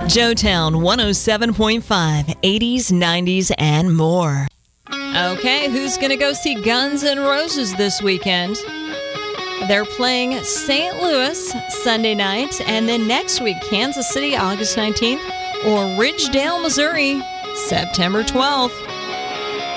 Joetown 107.5, 80s, 90s, and more. Okay, who's going to go see Guns N' Roses this weekend? They're playing St. Louis Sunday night, and then next week, Kansas City, August 19th, or Ridgedale, Missouri, September 12th.